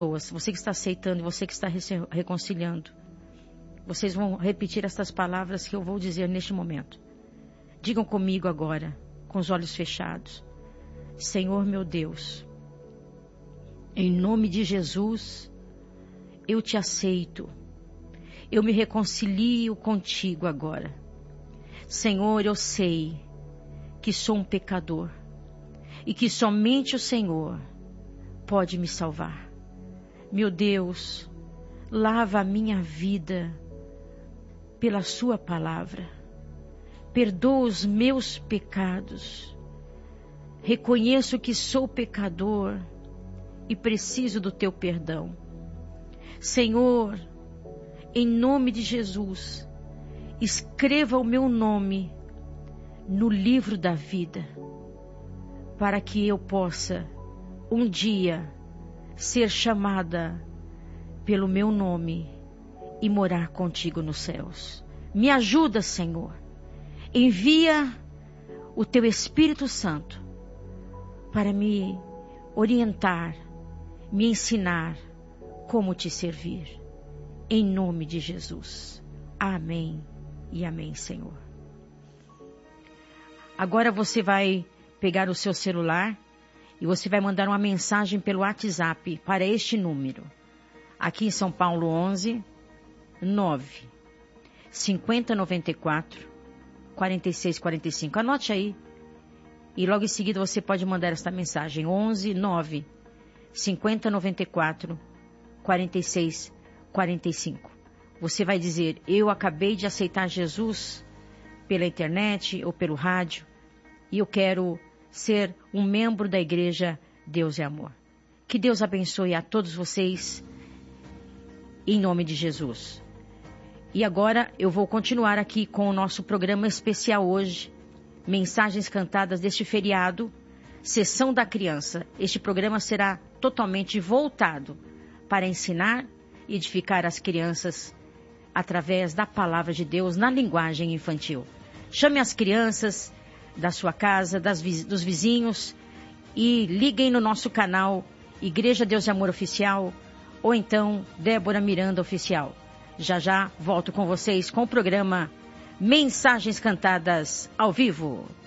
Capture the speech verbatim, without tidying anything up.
você que está aceitando, você que está reconciliando, vocês vão repetir estas palavras que eu vou dizer neste momento. Digam comigo agora, com os olhos fechados. Senhor meu Deus, em nome de Jesus, eu te aceito. Eu me reconcilio contigo agora. Senhor, eu sei que sou um pecador e que somente o Senhor pode me salvar. Meu Deus, lava a minha vida pela sua palavra. Perdoa os meus pecados. Reconheço que sou pecador e preciso do teu perdão. Senhor, em nome de Jesus, escreva o meu nome no livro da vida, para que eu possa um dia ser chamada pelo meu nome e morar contigo nos céus. Me ajuda, Senhor. Envia o teu Espírito Santo para me orientar, me ensinar como te servir. Em nome de Jesus. Amém e amém, Senhor. Agora você vai pegar o seu celular e você vai mandar uma mensagem pelo WhatsApp para este número. Aqui em São Paulo, onze, nove, cinquenta, noventa e quatro, quarenta e seis, quarenta e cinco. Anote aí. E logo em seguida você pode mandar esta mensagem. onze, nove, cinquenta, noventa e quatro, quarenta e seis, quarenta e cinco. Você vai dizer: eu acabei de aceitar Jesus pela internet ou pelo rádio e eu quero ser um membro da igreja Deus é Amor. Que Deus abençoe a todos vocês em nome de Jesus. E agora eu vou continuar aqui com o nosso programa especial hoje, Mensagens Cantadas deste feriado, Sessão da Criança. Este programa será totalmente voltado para ensinar e edificar as crianças através da palavra de Deus na linguagem infantil. Chame as crianças da sua casa, das, dos vizinhos e liguem no nosso canal Igreja Deus é Amor Oficial ou então Débora Miranda Oficial. Já já volto com vocês com o programa Mensagens Cantadas ao Vivo.